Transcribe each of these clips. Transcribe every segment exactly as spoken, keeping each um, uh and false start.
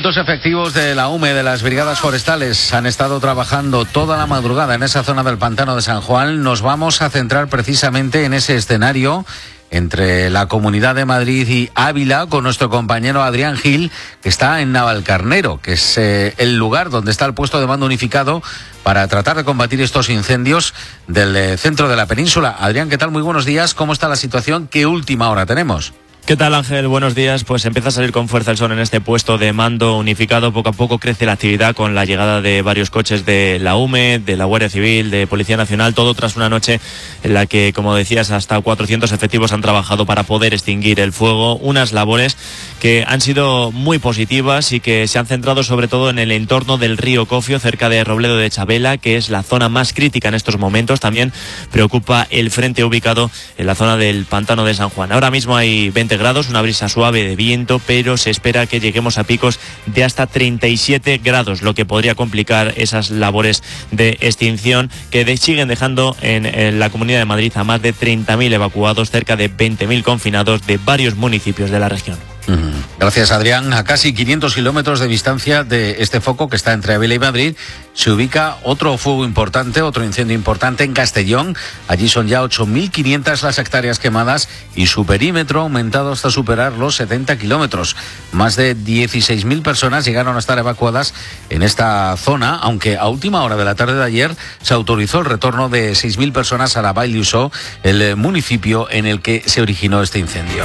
Cientos efectivos de la U M E, de las brigadas forestales, han estado trabajando toda la madrugada en esa zona del pantano de San Juan. Nos vamos a centrar precisamente en ese escenario entre la Comunidad de Madrid y Ávila, con nuestro compañero Adrián Gil, que está en Navalcarnero, que es eh, el lugar donde está el puesto de mando unificado para tratar de combatir estos incendios del eh, centro de la península. Adrián, ¿qué tal? Muy buenos días. ¿Cómo está la situación? ¿Qué última hora tenemos? ¿Qué tal, Ángel? Buenos días. Pues empieza a salir con fuerza el sol en este puesto de mando unificado. Poco a poco crece la actividad con la llegada de varios coches de la U M E, de la Guardia Civil, de Policía Nacional, todo tras una noche en la que, como decías, hasta cuatrocientos efectivos han trabajado para poder extinguir el fuego. Unas labores que han sido muy positivas y que se han centrado sobre todo en el entorno del río Cofio, cerca de Robledo de Chabela, que es la zona más crítica en estos momentos. También preocupa el frente ubicado en la zona del pantano de San Juan. Ahora mismo hay veinte grados, una brisa suave de viento, pero se espera que lleguemos a picos de hasta treinta y siete grados, lo que podría complicar esas labores de extinción que de, siguen dejando en, en la Comunidad de Madrid a más de treinta mil evacuados, cerca de veinte mil confinados de varios municipios de la región. Gracias, Adrián. A casi quinientos kilómetros de distancia de este foco que está entre Ávila y Madrid se ubica otro fuego importante, otro incendio importante en Castellón. Allí son ya ocho mil quinientas las hectáreas quemadas y su perímetro ha aumentado hasta superar los setenta kilómetros. Más de dieciséis mil personas llegaron a estar evacuadas en esta zona, aunque a última hora de la tarde de ayer se autorizó el retorno de seis mil personas a la Vall d'Uixó, el municipio en el que se originó este incendio.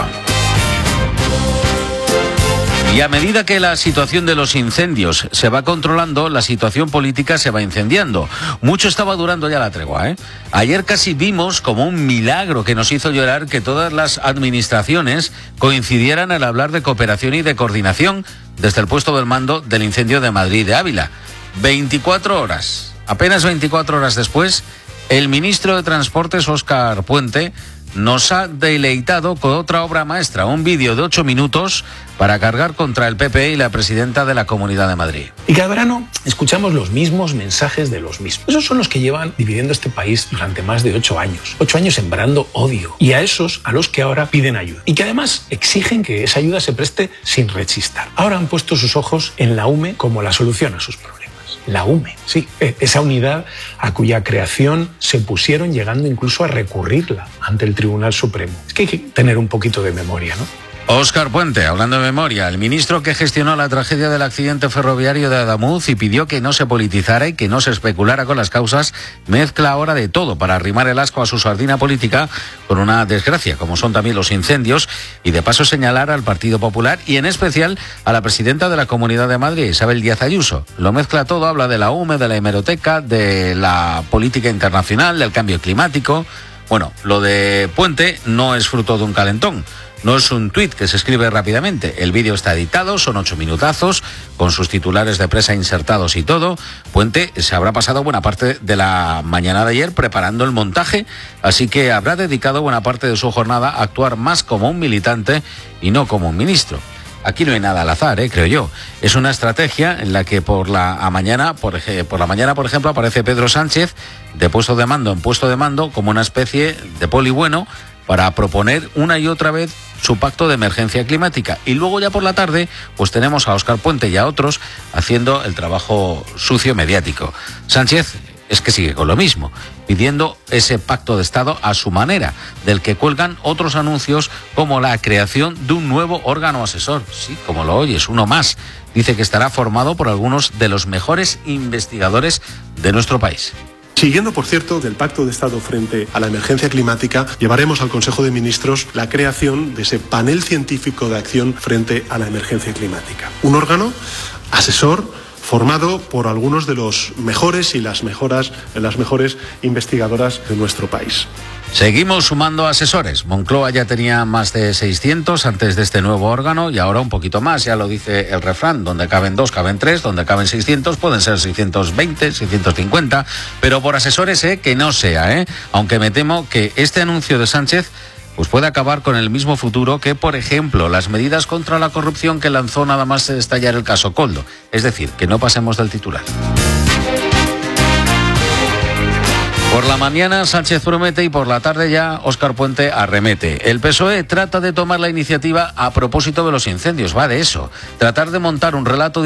Y a medida que la situación de los incendios se va controlando, la situación política se va incendiando. Mucho estaba durando ya la tregua, ¿eh? Ayer casi vimos como un milagro que nos hizo llorar que todas las administraciones coincidieran al hablar de cooperación y de coordinación desde el puesto del mando del incendio de Madrid de Ávila. veinticuatro horas, apenas veinticuatro horas después, el ministro de Transportes, Óscar Puente, nos ha deleitado con otra obra maestra, un vídeo de ocho minutos para cargar contra el P P y la presidenta de la Comunidad de Madrid. Y cada verano escuchamos los mismos mensajes de los mismos. Esos son los que llevan dividiendo este país durante más de ocho años. Ocho años sembrando odio. Y a esos a los que ahora piden ayuda. Y que además exigen que esa ayuda se preste sin rechistar. Ahora han puesto sus ojos en la U M E como la solución a sus problemas. La U M E, sí, esa unidad a cuya creación se pusieron llegando incluso a recurrirla ante el Tribunal Supremo. Es que hay que tener un poquito de memoria, ¿no? Óscar Puente, hablando de memoria, el ministro que gestionó la tragedia del accidente ferroviario de Adamuz y pidió que no se politizara y que no se especulara con las causas, mezcla ahora de todo para arrimar el asco a su sardina política con una desgracia, como son también los incendios, y de paso señalar al Partido Popular y en especial a la presidenta de la Comunidad de Madrid, Isabel Díaz Ayuso. Lo mezcla todo, habla de la U M E, de la hemeroteca, de la política internacional, del cambio climático. Bueno, lo de Puente no es fruto de un calentón. No es un tuit que se escribe rápidamente. El vídeo está editado, son ocho minutazos, con sus titulares de presa insertados y todo. Puente se habrá pasado buena parte de la mañana de ayer preparando el montaje, así que habrá dedicado buena parte de su jornada a actuar más como un militante y no como un ministro. Aquí no hay nada al azar, ¿eh? Creo yo. Es una estrategia en la que por la a mañana, por, ej- por la mañana, por ejemplo, aparece Pedro Sánchez de puesto de mando en puesto de mando como una especie de poli bueno para proponer una y otra vez su pacto de emergencia climática. Y luego ya por la tarde, pues tenemos a Óscar Puente y a otros haciendo el trabajo sucio mediático. Sánchez es que sigue con lo mismo, pidiendo ese pacto de Estado a su manera, del que cuelgan otros anuncios como la creación de un nuevo órgano asesor. Sí, como lo oyes, uno más. Dice que estará formado por algunos de los mejores investigadores de nuestro país. Siguiendo, por cierto, del Pacto de Estado frente a la emergencia climática, llevaremos al Consejo de Ministros la creación de ese panel científico de acción frente a la emergencia climática. Un órgano asesor formado por algunos de los mejores y las, mejoras, las mejores investigadoras de nuestro país. Seguimos sumando asesores. Moncloa ya tenía más de seiscientos antes de este nuevo órgano y ahora un poquito más, ya lo dice el refrán, donde caben dos, caben tres, donde caben seiscientos, pueden ser seiscientos veinte, seiscientos cincuenta, pero por asesores eh, que no sea, ¿eh? Aunque me temo que este anuncio de Sánchez pues puede acabar con el mismo futuro que, por ejemplo, las medidas contra la corrupción que lanzó nada más estallar el caso Koldo. Es decir, que no pasemos del titular. Por la mañana Sánchez promete y por la tarde ya Óscar Puente arremete. El P S O E trata de tomar la iniciativa a propósito de los incendios, va de eso. Tratar de montar un relato